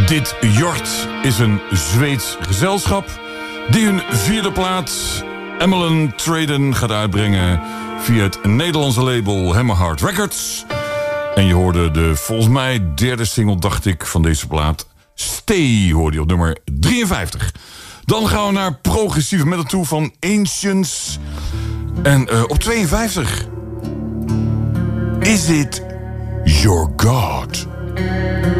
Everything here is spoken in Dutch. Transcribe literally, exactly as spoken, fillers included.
Dit Jort is een Zweeds gezelschap die hun vierde plaat Emmeline Traden gaat uitbrengen via het Nederlandse label Hammerheart Records. En je hoorde de volgens mij derde single, dacht ik, van deze plaat. Stay hoorde je op nummer drieënvijftig. Dan gaan we naar progressieve metal toe van Ancients. En uh, op tweeënvijftig Is It Your God?